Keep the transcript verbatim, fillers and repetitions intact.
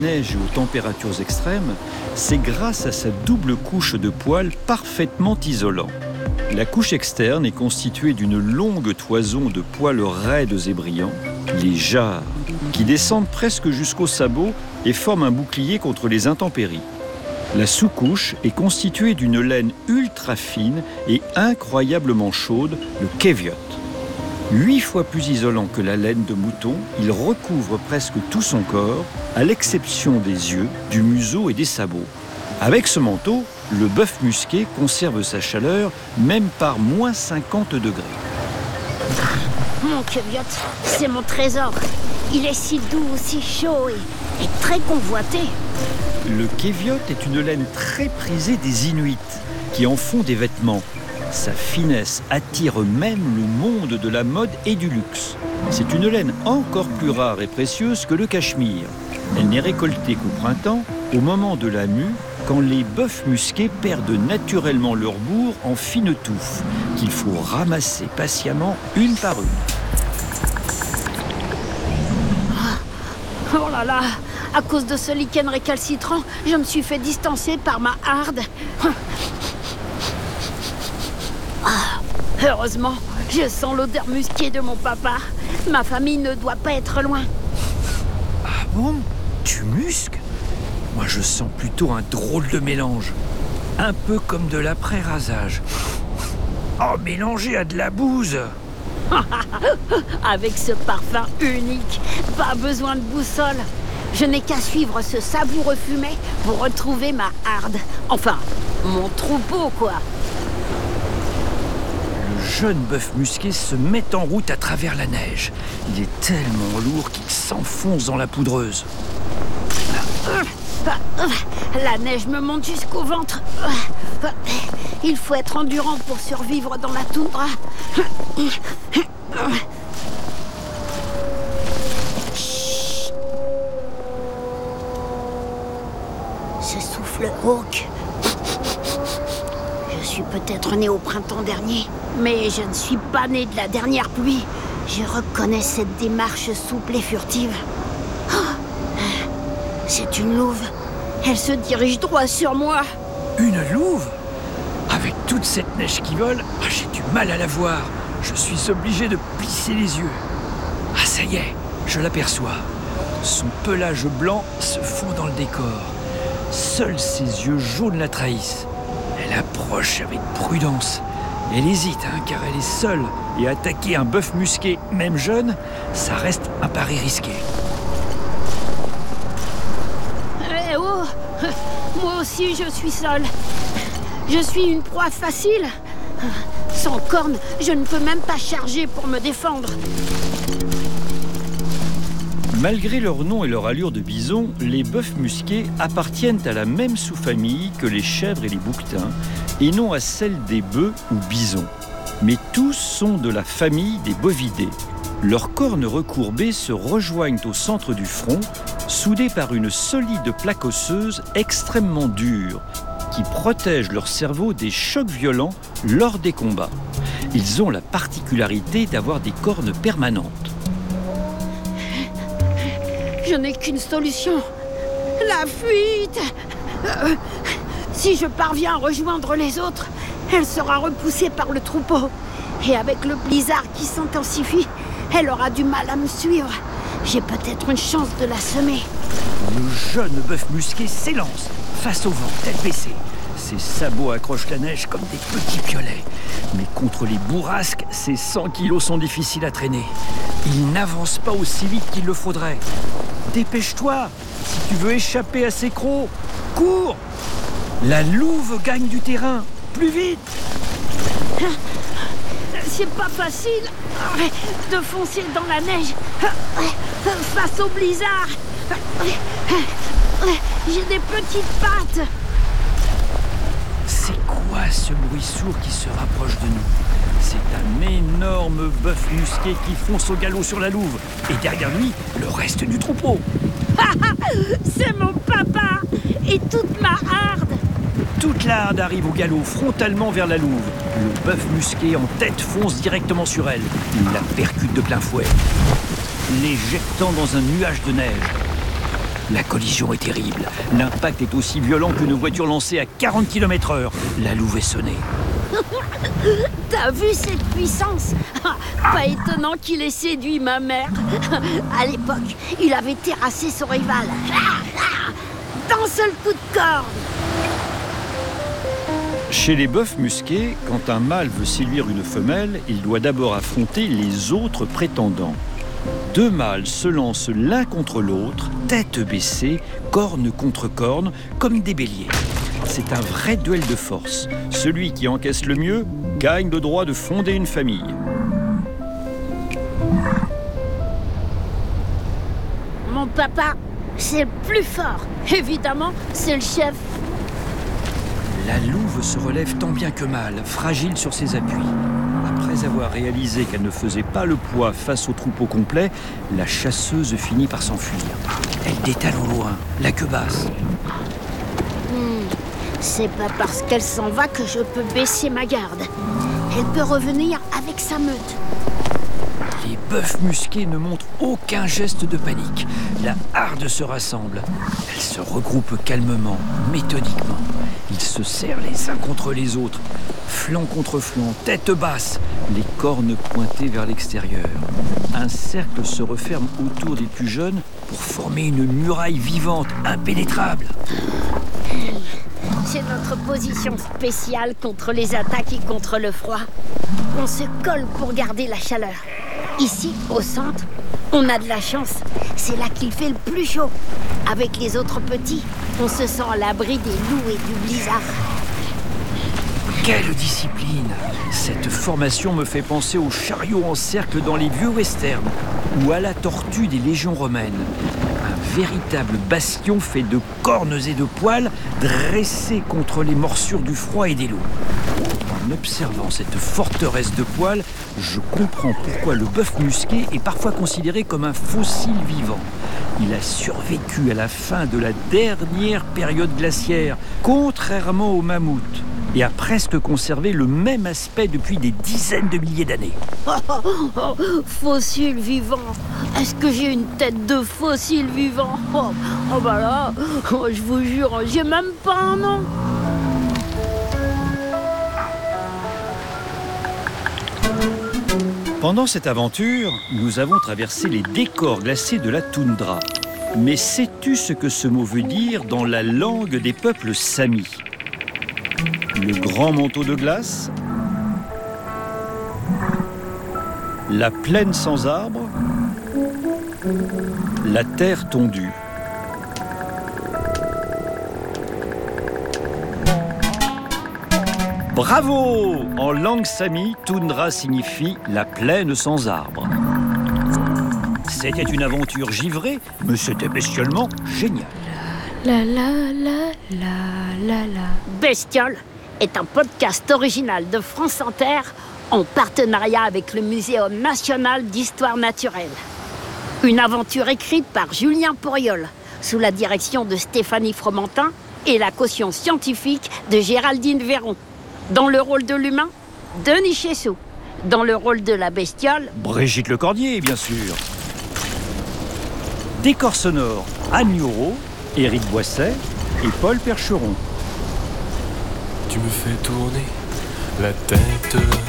neige et aux températures extrêmes, c'est grâce à sa double couche de poils parfaitement isolant. La couche externe est constituée d'une longue toison de poils raides et brillants, les jarres, qui descendent presque jusqu'au sabot et forment un bouclier contre les intempéries. La sous-couche est constituée d'une laine ultra fine et incroyablement chaude, le keviot. Huit fois plus isolant que la laine de mouton, il recouvre presque tout son corps, à l'exception des yeux, du museau et des sabots. Avec ce manteau, le bœuf musqué conserve sa chaleur même par moins cinquante degrés. Mon keviot, c'est mon trésor. Il est si doux, si chaud et, et très convoité. Le keviot est une laine très prisée des Inuits, qui en font des vêtements. Sa finesse attire même le monde de la mode et du luxe. C'est une laine encore plus rare et précieuse que le cachemire. Elle n'est récoltée qu'au printemps, au moment de la mue, quand les bœufs musqués perdent naturellement leur bourre en fines touffes, qu'il faut ramasser patiemment une par une. Oh là là, à cause de ce lichen récalcitrant, je me suis fait distancer par ma harde. Heureusement, je sens l'odeur musquée de mon papa. Ma famille ne doit pas être loin. Ah bon? Tu musques? Moi, je sens plutôt un drôle de mélange. Un peu comme de l'après-rasage. Oh, mélangé à de la bouse! Avec ce parfum unique, pas besoin de boussole. Je n'ai qu'à suivre ce savoureux fumet pour retrouver ma harde. Enfin, mon troupeau, quoi. Le jeune bœuf musqué se met en route à travers la neige. Il est tellement lourd qu'il s'enfonce dans la poudreuse. La neige me monte jusqu'au ventre. Il faut être endurant pour survivre dans la toundra. Chut. Ce souffle rauque. Je suis peut-être né au printemps dernier, mais je ne suis pas né de la dernière pluie. Je reconnais cette démarche souple et furtive. C'est une louve. Elle se dirige droit sur moi. Une louve? Avec toute cette neige qui vole, ah, j'ai du mal à la voir. Je suis obligé de plisser les yeux. Ah, ça y est, je l'aperçois. Son pelage blanc se fond dans le décor. Seuls ses yeux jaunes la trahissent. Elle approche avec prudence. Elle hésite, hein, car elle est seule. Et attaquer un bœuf musqué, même jeune, ça reste un pari risqué. Eh oh! Moi aussi, je suis seule. Je suis une proie facile. Sans cornes, je ne peux même pas charger pour me défendre. Malgré leur nom et leur allure de bison, les bœufs musqués appartiennent à la même sous-famille que les chèvres et les bouquetins, et non à celle des bœufs ou bisons. Mais tous sont de la famille des bovidés. Leurs cornes recourbées se rejoignent au centre du front, soudées par une solide plaque osseuse extrêmement dure, qui protège leur cerveau des chocs violents lors des combats. Ils ont la particularité d'avoir des cornes permanentes. Je n'ai qu'une solution. La fuite. Euh, si je parviens à rejoindre les autres, elle sera repoussée par le troupeau. Et avec le blizzard qui s'intensifie, elle aura du mal à me suivre. J'ai peut-être une chance de la semer. Le jeune bœuf musqué s'élance, face au vent, tête baissée. Ses sabots accrochent la neige comme des petits piolets. Mais contre les bourrasques, ses cent kilos sont difficiles à traîner. Il n'avance pas aussi vite qu'il le faudrait. Dépêche-toi, si tu veux échapper à ces crocs. Cours! La louve gagne du terrain. Plus vite! C'est pas facile de foncer dans la neige face au blizzard. J'ai des petites pattes. C'est quoi ce bruit sourd qui se rapproche de nous? C'est un énorme bœuf musqué qui fonce au galop sur la louve. Et derrière lui, le reste du troupeau. C'est mon papa et toute ma harde. Toute la harde arrive au galop frontalement vers la louve. Le bœuf musqué en tête fonce directement sur elle. Il la percute de plein fouet, l'éjectant dans un nuage de neige. La collision est terrible. L'impact est aussi violent qu'une voiture lancée à quarante kilomètres heure. La louve est sonnée. T'as vu cette puissance? Pas étonnant qu'il ait séduit ma mère. À l'époque, il avait terrassé son rival. D'un seul coup de corde. Chez les bœufs musqués, quand un mâle veut séduire une femelle, il doit d'abord affronter les autres prétendants. Deux mâles se lancent l'un contre l'autre, tête baissée, corne contre corne, comme des béliers. C'est un vrai duel de force. Celui qui encaisse le mieux gagne le droit de fonder une famille. Mon papa, c'est le plus fort. Évidemment, c'est le chef. La louve se relève tant bien que mal, fragile sur ses appuis. Après avoir réalisé qu'elle ne faisait pas le poids face au troupeau complet, la chasseuse finit par s'enfuir. Elle détale au loin, la queue basse. Hmm, c'est pas parce qu'elle s'en va que je peux baisser ma garde. Elle peut revenir avec sa meute. Les bœufs musqués ne montrent aucun geste de panique. La harde se rassemble. Elle se regroupe calmement, méthodiquement. Ils se serrent les uns contre les autres, flanc contre flanc, tête basse, les cornes pointées vers l'extérieur. Un cercle se referme autour des plus jeunes pour former une muraille vivante, impénétrable. C'est notre position spéciale contre les attaques et contre le froid. On se colle pour garder la chaleur. Ici, au centre, on a de la chance. C'est là qu'il fait le plus chaud. Avec les autres petits, on se sent à l'abri des loups et du blizzard. Quelle discipline! Cette formation me fait penser aux chariots en cercle dans les vieux westerns ou à la tortue des légions romaines. Un véritable bastion fait de cornes et de poils dressés contre les morsures du froid et des loups. En observant cette forteresse de poils, je comprends pourquoi le bœuf musqué est parfois considéré comme un fossile vivant. Il a survécu à la fin de la dernière période glaciaire, contrairement au mammouth, et a presque conservé le même aspect depuis des dizaines de milliers d'années. Oh, oh, oh, fossile vivant. Est-ce que j'ai une tête de fossile vivant? Oh, oh bah là, oh, je vous jure, j'ai même pas un nom. Pendant cette aventure, nous avons traversé les décors glacés de la toundra. Mais sais-tu ce que ce mot veut dire dans la langue des peuples samis? Le grand manteau de glace? La plaine sans arbres? La terre tondue? Bravo! En langue sami, toundra signifie la plaine sans arbres. C'était une aventure givrée, mais c'était bestiolement génial. La la la la la la. Bestiole est un podcast original de France Inter en partenariat avec le Muséum national d'histoire naturelle. Une aventure écrite par Julien Pourriol, sous la direction de Stéphanie Fromentin et la caution scientifique de Géraldine Véron. Dans le rôle de l'humain, Denis Chessou. Dans le rôle de la bestiole, Brigitte Lecordier, bien sûr. Décor sonore, Anne Laureau, Éric Boisset et Paul Percheron. Tu me fais tourner la tête.